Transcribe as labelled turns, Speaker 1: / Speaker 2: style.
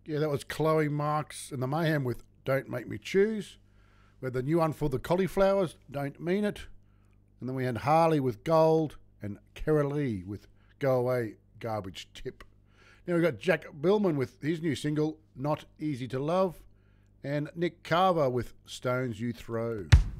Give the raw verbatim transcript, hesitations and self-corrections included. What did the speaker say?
Speaker 1: Yeah, that was Chloe Marks and the Mayhem with Don't Make Me Choose. We had the new one for the Cauliflowers, Don't Mean It. And then we had Harley with Gold and Kara Lee with Go Away, Garbage Tip. Now we've got Jack Billman with his new single, Not Easy to Love. And Nick Carver with Stones You Throw.